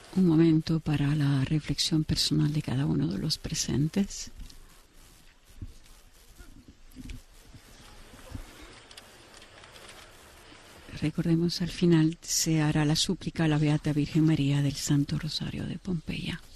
Un momento para la reflexión personal de cada uno de los presentes. Recordemos, al final se hará la súplica a la Beata Virgen María del Santo Rosario de Pompeya.